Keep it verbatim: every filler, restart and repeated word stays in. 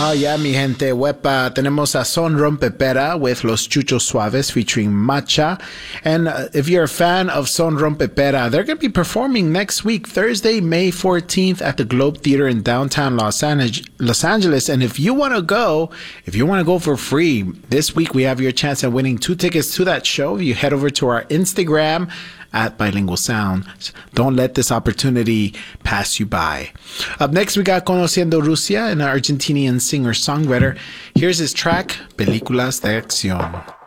Oh, yeah, mi gente. Wepa, tenemos a Son Rompepera with Los Chuchos Suaves featuring Matcha. And uh, if you're a fan of Son Rompepera, they're going to be performing next week, Thursday, May fourteenth at the Globe Theater in downtown Los Angeles. Los Angeles. And if you want to go, if you want to go for free, this week we have your chance at winning two tickets to that show. You head over to our Instagram at Bilingual Sound. Don't let this opportunity pass you by. Up next, we got Conociendo Rusia, an Argentinian singer-songwriter. Here's his track, Películas de Acción.